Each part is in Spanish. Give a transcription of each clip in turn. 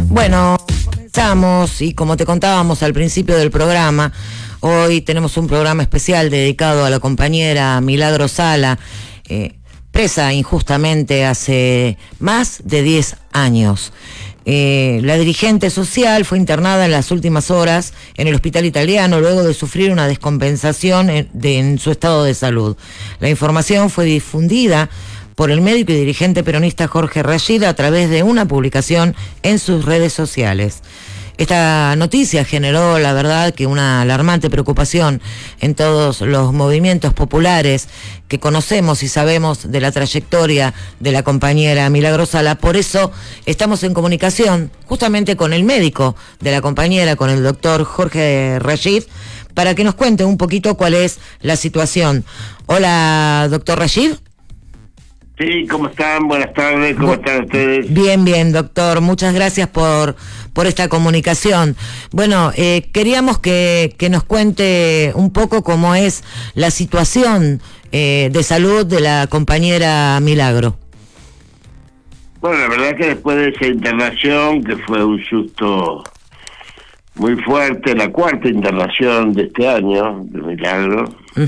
Bueno, comenzamos y como te contábamos al principio del programa, hoy tenemos un programa especial dedicado a la compañera Milagro Sala, presa injustamente hace más de 10 años. La dirigente social fue internada en las últimas horas en el hospital italiano luego de sufrir una descompensación en su estado de salud. La información fue difundida por el médico y dirigente peronista Jorge Rashid a través de una publicación en sus redes sociales. Esta noticia generó, la verdad, que una alarmante preocupación en todos los movimientos populares que conocemos y sabemos de la trayectoria de la compañera Milagro Sala. Por eso estamos en comunicación justamente con el médico de la compañera, con el doctor Jorge Rashid, para que nos cuente un poquito cuál es la situación. Hola, doctor Rashid. Sí, ¿cómo están? Buenas tardes, ¿cómo están ustedes? Bien, bien, doctor. Muchas gracias por esta comunicación. Bueno, queríamos que nos cuente un poco cómo es la situación de salud de la compañera Milagro. Bueno, la verdad que después de esa internación, que fue un susto muy fuerte, la cuarta internación de este año de Milagro,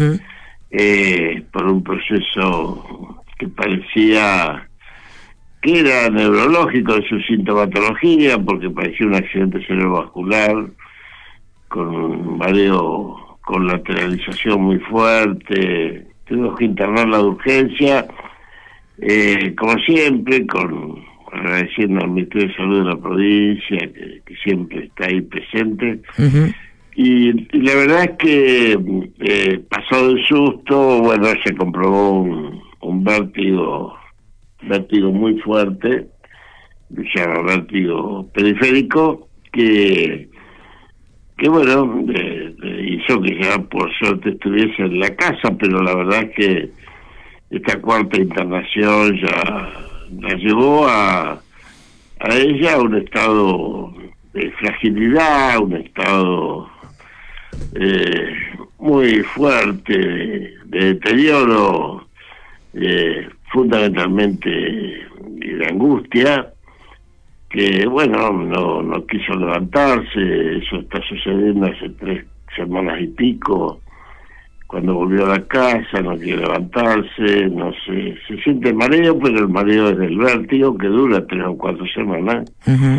por un proceso que parecía que era neurológico de su sintomatología, porque parecía un accidente cerebrovascular, con un mareo con lateralización muy fuerte. Tuvimos que internarla de urgencia, como siempre, agradeciendo al Ministerio de Salud de la provincia, que siempre está ahí presente. Y la verdad es que pasado el susto, bueno, se comprobó un vértigo muy fuerte, se llama vértigo periférico, que bueno, hizo que ya por suerte estuviese en la casa, pero la verdad es que esta cuarta internación ya la llevó a ella a un estado de fragilidad, un estado muy fuerte de deterioro, fundamentalmente de angustia, que bueno, no quiso levantarse. Eso está sucediendo hace 3 semanas y pico. Cuando volvió a la casa no quiere levantarse, no sé, se siente mareo, pero el mareo es del vértigo, que dura 3 o 4 semanas.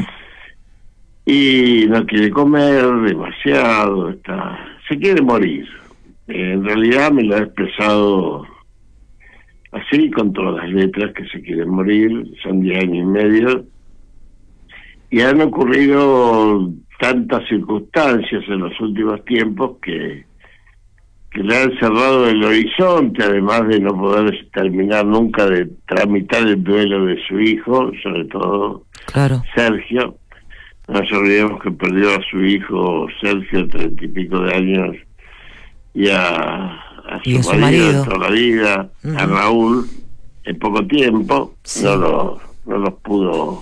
Y no quiere comer demasiado, se quiere morir. En realidad me lo ha expresado así, con todas las letras, que se quiere morir. Son 10 años y medio, y han ocurrido tantas circunstancias en los últimos tiempos que le han cerrado el horizonte, además de no poder terminar nunca de tramitar el duelo de su hijo, sobre todo Sergio. No nos olvidemos que perdió a su hijo Sergio, 30 y pico de años, y a su marido de toda la vida, a Raúl, en poco tiempo. No los pudo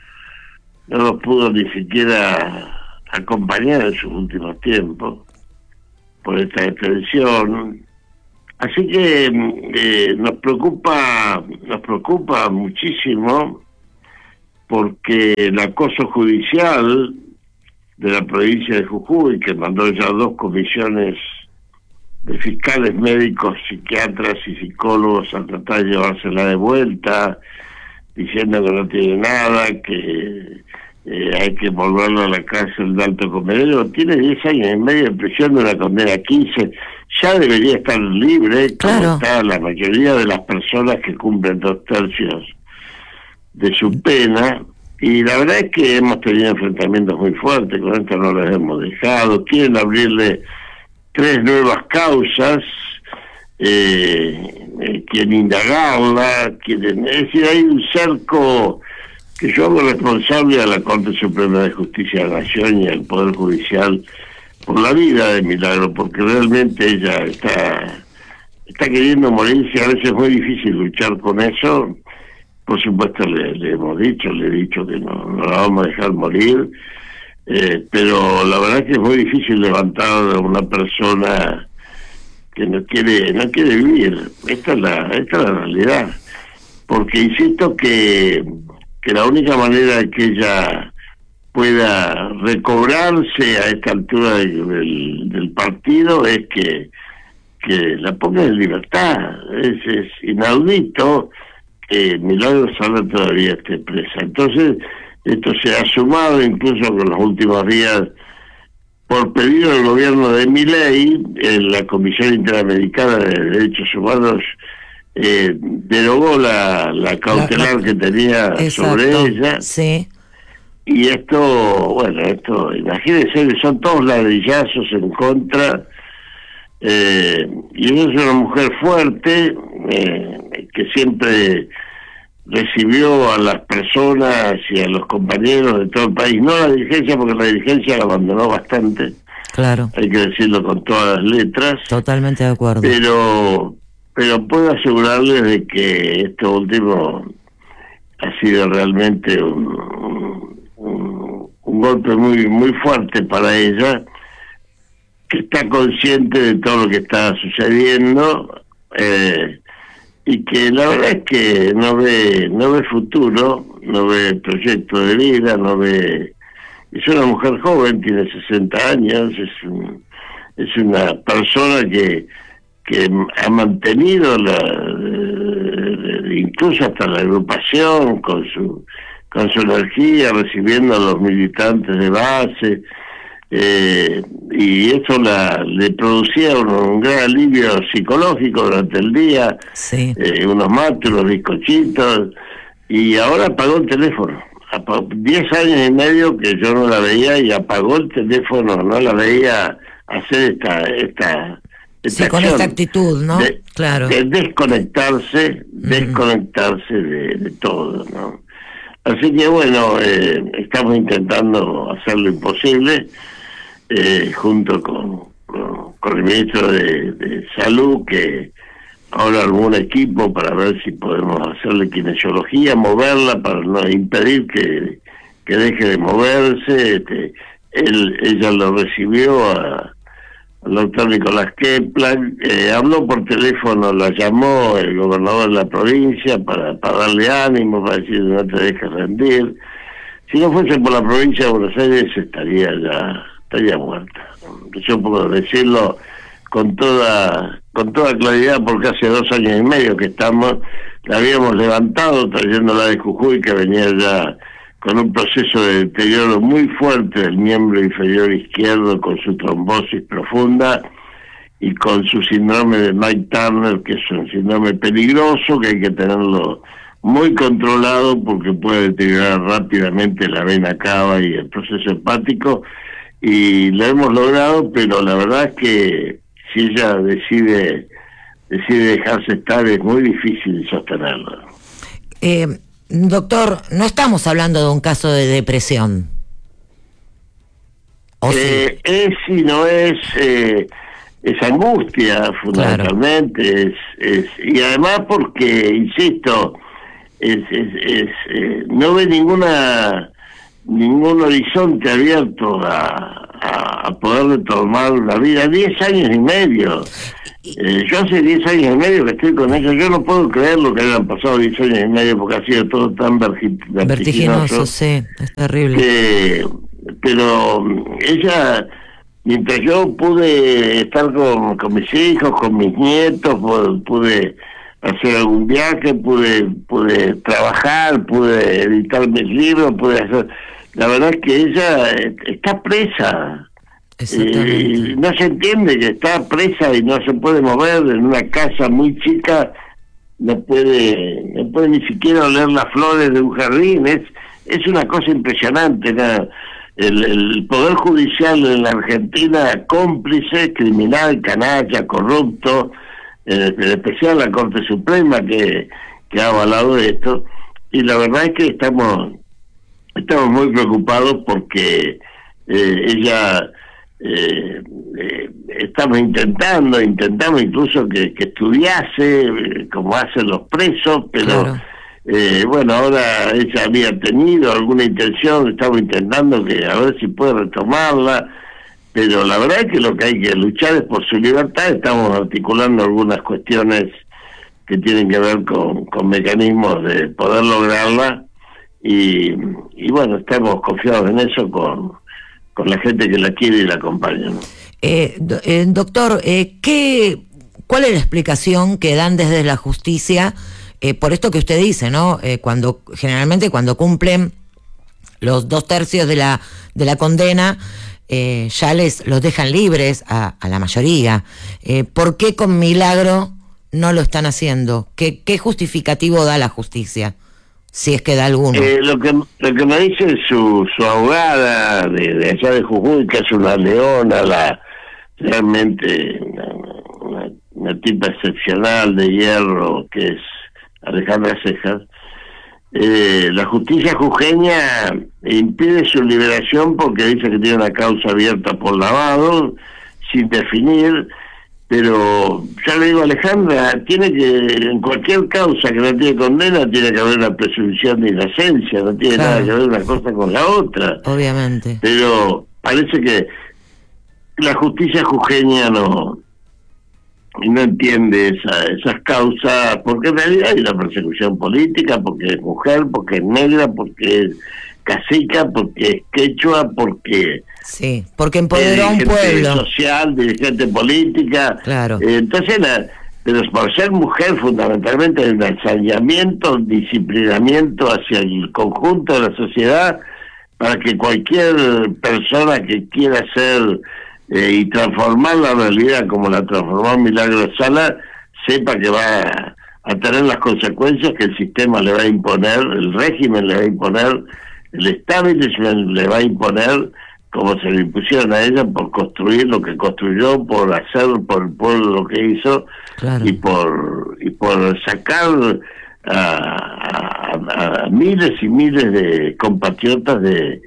ni siquiera acompañar en sus últimos tiempos por esta extensión. Así que nos preocupa muchísimo, porque el acoso judicial de la provincia de Jujuy, que mandó ya 2 comisiones de fiscales médicos, psiquiatras y psicólogos a tratar de llevársela de vuelta, diciendo que no tiene nada, que hay que volverlo a la cárcel de Alto Comedero. Tiene 10 años y medio de prisión de una condena a 15. Ya debería estar libre, como está la mayoría de las personas que cumplen 2/3 de su pena. Y la verdad es que hemos tenido enfrentamientos muy fuertes, con esto no los hemos dejado. Quieren abrirle 3 nuevas causas, quieren indagarla, es decir, hay un cerco que yo hago responsable a la Corte Suprema de Justicia de la Nación y al Poder Judicial por la vida de Milagro, porque realmente ella está queriendo morirse. A veces es muy difícil luchar con eso. Por supuesto le he dicho que no la vamos a dejar morir, pero la verdad es que es muy difícil levantar a una persona que no quiere vivir. Esta es la realidad, porque insisto que la única manera de que ella pueda recobrarse a esta altura del partido es que la pongan en libertad. Es inaudito que Milagro Sala todavía esté presa. Entonces, esto se ha sumado incluso con los últimos días, por pedido del gobierno de Milei, la Comisión Interamericana de Derechos Humanos derogó la cautelar que tenía. Exacto. Sobre ella. Sí. Y esto, imagínense que son todos ladrillazos en contra, y ella es una mujer fuerte, que siempre recibió a las personas y a los compañeros de todo el país, no la dirigencia, porque la dirigencia la abandonó bastante, claro, hay que decirlo con todas las letras. Totalmente de acuerdo. Pero puedo asegurarles de que esto último ha sido realmente un golpe muy muy fuerte para ella, que está consciente de todo lo que está sucediendo, y que la verdad es que no ve futuro, no ve proyecto de vida, es una mujer joven, tiene 60 años, es una persona que ha mantenido incluso hasta la agrupación con su energía, recibiendo a los militantes de base, y eso le producía un gran alivio psicológico durante el día. Sí. Unos mates, unos bizcochitos, y ahora apagó el teléfono. 10 años y medio que yo no la veía, y apagó el teléfono, no la veía hacer esta sí, con esta actitud, ¿no? Claro. De desconectarse de todo, ¿no? Así que bueno, estamos intentando hacer lo imposible, junto con el ministro de Salud, que ahora armó un equipo para ver si podemos hacerle kinesiología, moverla para no impedir que deje de moverse. Ella lo recibió al doctor Nicolás Keplan, habló por teléfono, la llamó el gobernador de la provincia para darle ánimo, para decir no te dejes rendir. Si no fuese por la provincia de Buenos Aires estaría muerta. Yo puedo decirlo con toda claridad, porque hace 2 años y medio que la habíamos levantado trayéndola de Jujuy, que venía ya con un proceso de deterioro muy fuerte del miembro inferior izquierdo, con su trombosis profunda y con su síndrome de Mike Turner, que es un síndrome peligroso, que hay que tenerlo muy controlado porque puede deteriorar rápidamente la vena cava y el proceso hepático, y lo hemos logrado, pero la verdad es que si ella decide dejarse estar, es muy difícil sostenerlo. Doctor, no estamos hablando de un caso de depresión. ¿O sí? Es y no es angustia, fundamentalmente, claro. Y además porque, insisto, no ve ningún horizonte abierto a poder retomar la vida. 10 años y medio. Yo hace 10 años y medio que estoy con ella. Yo no puedo creer lo que hayan pasado 10 años y medio, porque ha sido todo tan vertiginoso. Sí, es terrible. Pero ella, mientras yo pude estar con mis hijos, con mis nietos, pude hacer algún viaje, pude trabajar, pude editar mis libros, pude hacer... La verdad es que ella está presa. No se entiende que está presa y no se puede mover en una casa muy chica, no puede ni siquiera oler las flores de un jardín. Es una cosa impresionante, ¿no? El Poder Judicial en la Argentina, cómplice, criminal, canalla, corrupto, en especial la Corte Suprema que ha avalado esto, y la verdad es que estamos muy preocupados porque ella... estamos intentamos incluso que estudiase, como hacen los presos, pero claro. Bueno, ahora ella había tenido alguna intención, estamos intentando a ver si puede retomarla, pero la verdad es que lo que hay que luchar es por su libertad. Estamos articulando algunas cuestiones que tienen que ver con mecanismos de poder lograrla, y bueno, estamos confiados en eso con la gente que la quiere y la acompaña, ¿no? Doctor, ¿cuál es la explicación que dan desde la justicia por esto que usted dice, ¿no? Generalmente cuando cumplen los 2/3 de la condena, ya los dejan libres a la mayoría. ¿Por qué con Milagro no lo están haciendo? ¿Qué justificativo da la justicia? Si es que da alguno. Lo que me dice su abogada de allá de Jujuy, que es una leona, realmente una tipa excepcional de hierro, que es Alejandra Cejas. La justicia jujeña impide su liberación porque dice que tiene una causa abierta por lavado, sin definir. Pero ya le digo, Alejandra, tiene que, en cualquier causa que no tiene condena, tiene que haber una presunción de inocencia, no tiene nada que ver una cosa con la otra. Obviamente. Pero parece que la justicia jujeña no entiende esas causas, porque en realidad hay una persecución política, porque es mujer, porque es negra, porque es cacica, porque es quechua, porque... Sí, porque empoderó a un pueblo. Social, dirigente política. Claro. Entonces, pero por ser mujer fundamentalmente hay un ensañamiento, disciplinamiento hacia el conjunto de la sociedad para que cualquier persona que quiera ser y transformar la realidad como la transformó Milagro Sala, sepa que va a tener las consecuencias que el sistema le va a imponer, el régimen le va a imponer, el establishment le va a imponer, como se le impusieron a ella por construir lo que construyó, por hacer por el pueblo lo que hizo, claro. y por sacar a miles y miles de compatriotas del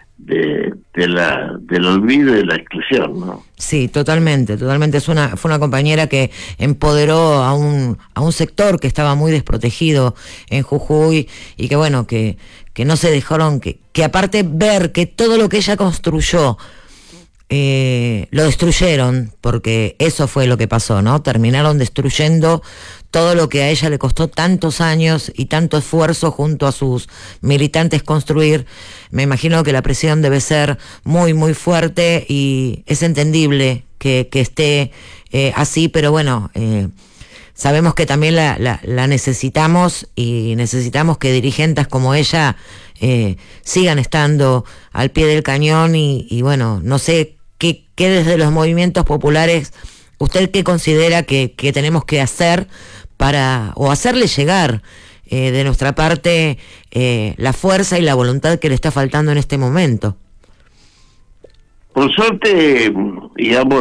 olvido y de la exclusión, ¿no? Sí, totalmente. Fue una compañera que empoderó a un sector que estaba muy desprotegido en Jujuy y que bueno, que no se dejaron, que aparte ver que todo lo que ella construyó lo destruyeron, porque eso fue lo que pasó, ¿no? Terminaron destruyendo todo lo que a ella le costó tantos años y tanto esfuerzo junto a sus militantes construir. Me imagino que la presión debe ser muy, muy fuerte y es entendible que esté así, pero bueno, sabemos que también la necesitamos y necesitamos que dirigentes como ella sigan estando al pie del cañón y bueno, no sé qué desde los movimientos populares usted qué considera que tenemos que hacer o hacerle llegar de nuestra parte la fuerza y la voluntad que le está faltando en este momento. Por suerte, digamos,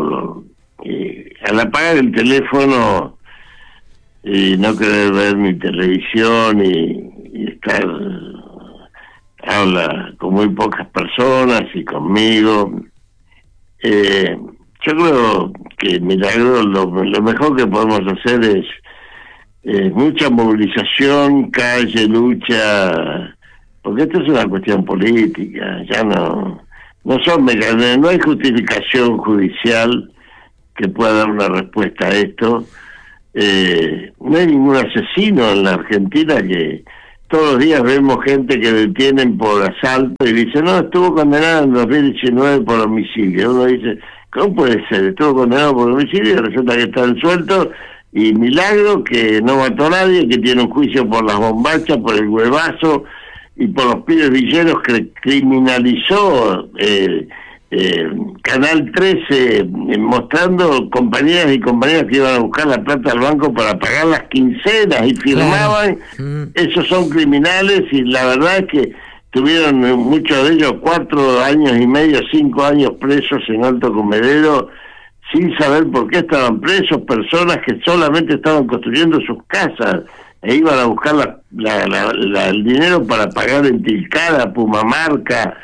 al apagar el teléfono y no querer ver mi televisión y estar, habla con muy pocas personas y conmigo, yo creo que Milagro lo mejor que podemos hacer es mucha movilización, calle, lucha, porque esto es una cuestión política, ya no son mecanismos, no hay justificación judicial que pueda dar una respuesta a esto. No hay ningún asesino en la Argentina, que todos los días vemos gente que detienen por asalto y dice, no, estuvo condenado en 2019 por homicidio. Uno dice, ¿cómo puede ser? Estuvo condenado por homicidio y resulta que está suelto. Y Milagro, que no mató a nadie, que tiene un juicio por las bombachas, por el huevazo y por los pibes villeros que criminalizó Canal 13, mostrando compañeras y compañeros que iban a buscar la plata al banco para pagar las quincenas y firmaban. Claro. Esos son criminales y la verdad es que tuvieron muchos de ellos 4 años y medio, 5 años presos en Alto Comedero sin saber por qué estaban presos, personas que solamente estaban construyendo sus casas e iban a buscar el dinero para pagar en Tilcara, Pumamarca.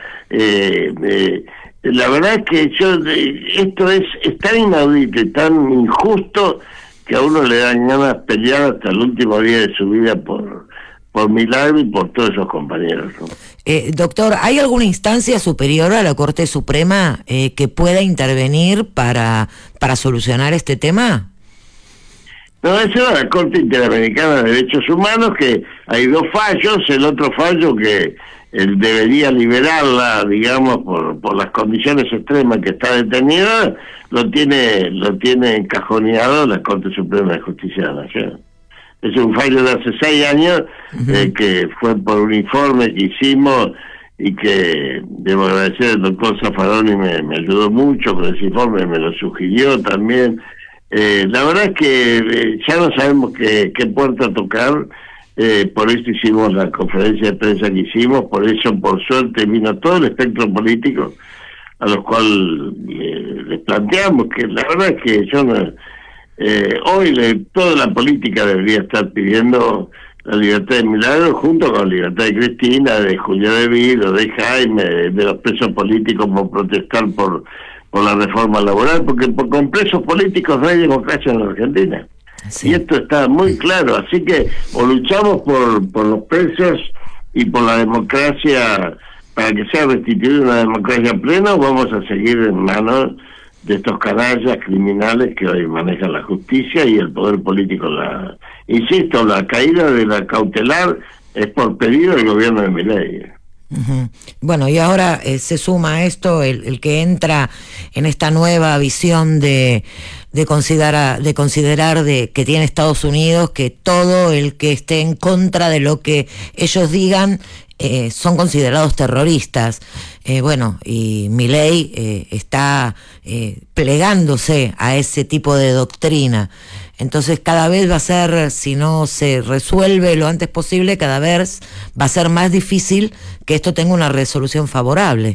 La verdad es que esto es tan inaudito y tan injusto que a uno le dan ganas de pelear hasta el último día de su vida por Milagro y por todos esos compañeros, ¿no? Doctor, ¿hay alguna instancia superior a la Corte Suprema que pueda intervenir para solucionar este tema? No, esa era la Corte Interamericana de Derechos Humanos, que hay dos fallos. El otro fallo que él debería liberarla, digamos, por las condiciones extremas que está detenida, lo tiene encajoneado la Corte Suprema de Justicia de la Nación. Es un fallo de hace 6 años, que fue por un informe que hicimos y que debo agradecer al doctor Zaffaroni, me ayudó mucho con ese informe, me lo sugirió también. La verdad es que ya no sabemos qué puerta tocar, por eso hicimos la conferencia de prensa que hicimos, por eso por suerte vino todo el espectro político, a los cuales les planteamos que la verdad es que yo no... hoy toda la política debería estar pidiendo la libertad de Milagro junto con la libertad de Cristina, de Julio De Vido, de Jaime, de los presos políticos por protestar por la reforma laboral, porque con presos políticos no hay democracia en la Argentina. Sí. Y esto está muy claro, así que o luchamos por los presos y por la democracia para que sea restituida una democracia plena, o vamos a seguir en manos de estos canallas criminales que hoy manejan la justicia y el poder político. Insisto, la caída de la cautelar es por pedido del gobierno de Milei. Bueno, y ahora se suma a esto el que entra en esta nueva visión de considerar que tiene Estados Unidos, que todo el que esté en contra de lo que ellos digan son considerados terroristas. Bueno, y Milei está plegándose a ese tipo de doctrina. Entonces cada vez va a ser, si no se resuelve lo antes posible, cada vez va a ser más difícil que esto tenga una resolución favorable.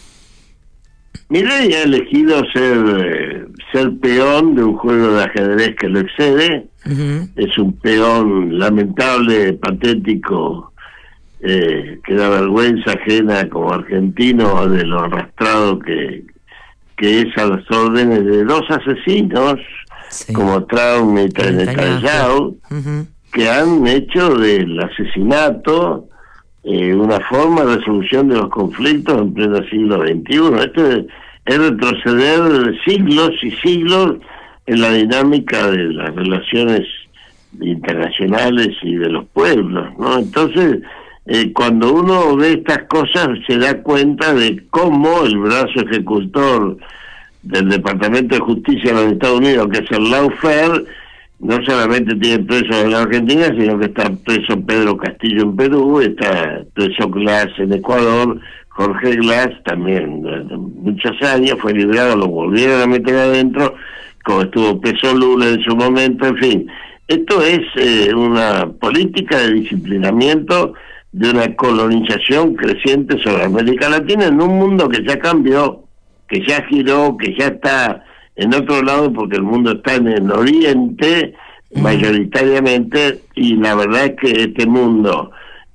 Milei ha elegido ser peón de un juego de ajedrez que lo excede. Es un peón lamentable, patético, que da vergüenza ajena como argentino de lo arrastrado que es a las órdenes de dos asesinos, sí, como Trump y Netanyahu, que han hecho del asesinato una forma de resolución de los conflictos en pleno siglo XXI. Esto es retroceder siglos y siglos en la dinámica de las relaciones internacionales y de los pueblos, ¿no? Entonces, cuando uno ve estas cosas se da cuenta de cómo el brazo ejecutor del Departamento de Justicia de los Estados Unidos, que es el lawfare, no solamente tiene presos en la Argentina, sino que está preso Pedro Castillo en Perú, está preso Glass en Ecuador, Jorge Glass también durante muchos años fue liberado, lo volvieron a meter adentro, como estuvo preso Lula en su momento, en fin. Esto es una política de disciplinamiento de una colonización creciente sobre América Latina en un mundo que ya cambió, que ya giró, que ya está en otro lado, porque el mundo está en el oriente mayoritariamente, y la verdad es que este mundo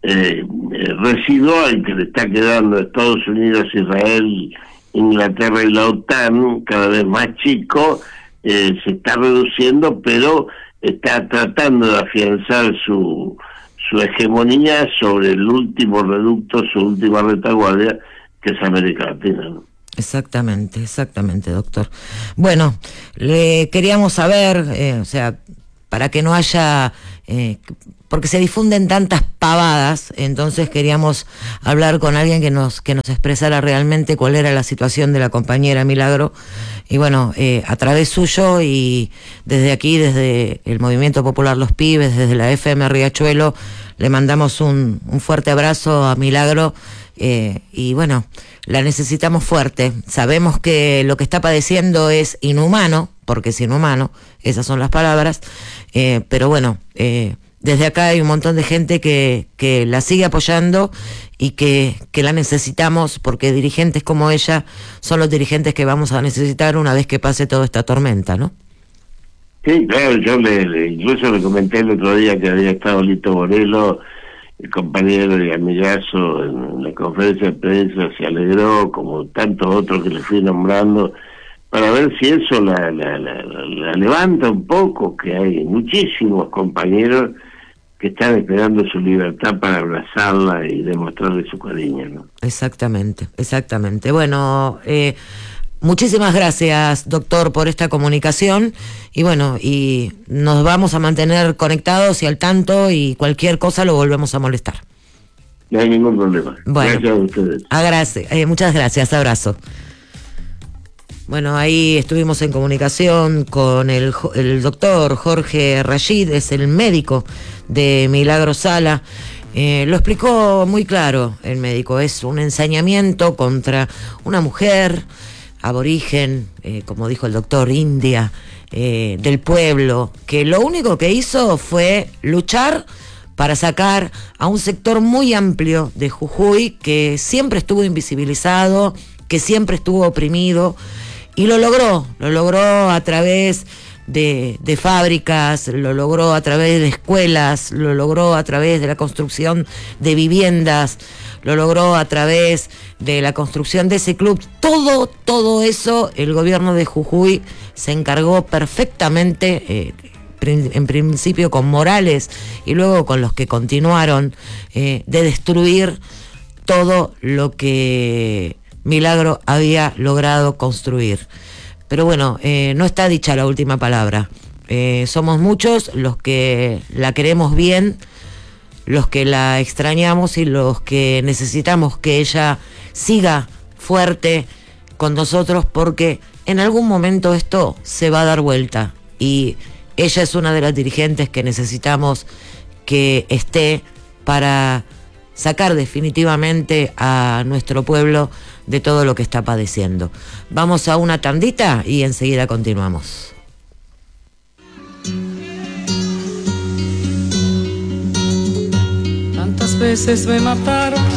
residual que le está quedando a Estados Unidos, Israel, Inglaterra y la OTAN, cada vez más chico, se está reduciendo, pero está tratando de afianzar su hegemonía sobre el último reducto, su última retaguardia, que es América Latina, ¿no? Exactamente, doctor. Bueno, le queríamos saber, o sea, para que no haya, porque se difunden tantas pavadas, entonces queríamos hablar con alguien que nos expresara realmente cuál era la situación de la compañera Milagro. Y bueno, a través suyo y desde aquí, desde el Movimiento Popular Los Pibes, desde la FM Riachuelo, le mandamos un fuerte abrazo a Milagro. Y bueno, la necesitamos fuerte. Sabemos que lo que está padeciendo es inhumano, porque es inhumano, esas son las palabras, pero bueno, desde acá hay un montón de gente que la sigue apoyando y que la necesitamos, porque dirigentes como ella son los dirigentes que vamos a necesitar una vez que pase toda esta tormenta, ¿no? Sí, claro, yo incluso le comenté el otro día que había estado Lito Borello, el compañero y amigazo, en la conferencia de prensa, se alegró, como tantos otros que le fui nombrando, para ver si eso la levanta un poco, que hay muchísimos compañeros que están esperando su libertad para abrazarla y demostrarle su cariño, ¿no? Exactamente. Bueno, Muchísimas gracias, doctor, por esta comunicación y bueno, y nos vamos a mantener conectados y al tanto y cualquier cosa lo volvemos a molestar. No hay ningún problema. Bueno, gracias a ustedes. Muchas gracias, abrazo. Bueno, ahí estuvimos en comunicación con el doctor Jorge Rashid, es el médico de Milagro Sala. Lo explicó muy claro el médico, es un ensañamiento contra una mujer aborigen, como dijo el doctor, india, del pueblo, que lo único que hizo fue luchar para sacar a un sector muy amplio de Jujuy que siempre estuvo invisibilizado, que siempre estuvo oprimido, y lo logró a través de fábricas, lo logró a través de escuelas, lo logró a través de la construcción de lo logró a través de la construcción de ese club. Todo eso el gobierno de Jujuy se encargó perfectamente, en principio con Morales y luego con los que continuaron, de destruir todo lo que Milagro había logrado construir. Pero bueno, no está dicha la última palabra. Somos muchos los que la queremos bien, los que la extrañamos y los que necesitamos que ella siga fuerte con nosotros, porque en algún momento esto se va a dar vuelta y ella es una de las dirigentes que necesitamos que esté para sacar definitivamente a nuestro pueblo de todo lo que está padeciendo. Vamos a una tandita y enseguida continuamos. Tantas veces me mataron